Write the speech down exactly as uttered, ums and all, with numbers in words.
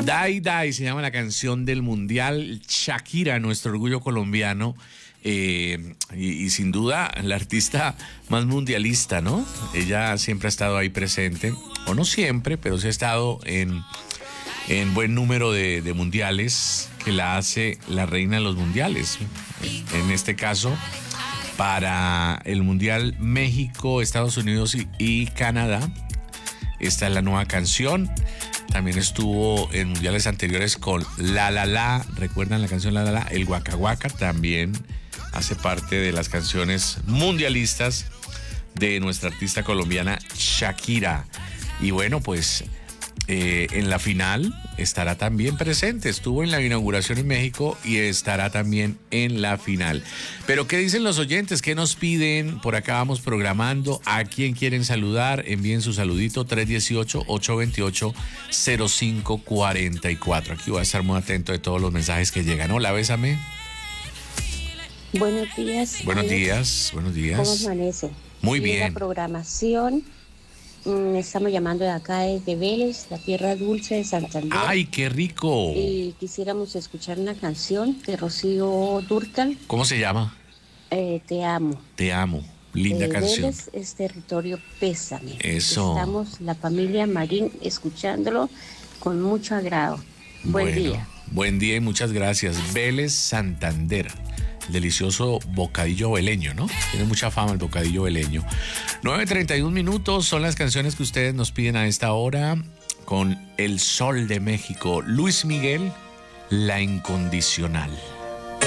Dai Dai se llama la canción del Mundial. Shakira, nuestro orgullo colombiano. Eh, y, y sin duda la artista más mundialista, ¿no? Ella siempre ha estado ahí presente, o no siempre, pero sí ha estado en, en buen número de, de mundiales, que la hace la reina de los mundiales. En este caso, para el Mundial México, Estados Unidos y, y Canadá, esta es la nueva canción. También estuvo en mundiales anteriores con La La La. ¿Recuerdan la canción La La La? El Waka Waka también hace parte de las canciones mundialistas de nuestra artista colombiana Shakira. Y bueno, pues eh, en la final estará también presente. Estuvo en la inauguración en México y estará también en la final. Pero ¿qué dicen los oyentes? ¿Qué nos piden? Por acá vamos programando. ¿A quién quieren saludar? Envíen su saludito tres uno ocho, ocho dos ocho, cero cinco cuatro cuatro. Aquí voy a estar muy atento de todos los mensajes que llegan. Hola, bésame. Buenos días. Buenos Alex. días, buenos días. ¿Cómo amanece? Muy Y bien. la programación, mm, estamos llamando de acá desde Vélez, la tierra dulce de Santander. ¡Ay, qué rico! Y quisiéramos escuchar una canción de Rocío Dúrcal, ¿Cómo se llama? eh, Te amo. Te amo. Linda Eh, canción. Vélez es territorio Pésame. Eso. Estamos la familia Marín escuchándolo con mucho agrado. Buen Bueno, día. Buen día y muchas gracias. Vélez, Santander. Delicioso bocadillo veleño, ¿no? Tiene mucha fama el bocadillo veleño. nueve treinta y uno minutos son las canciones que ustedes nos piden a esta hora con El Sol de México. Luis Miguel, La Incondicional.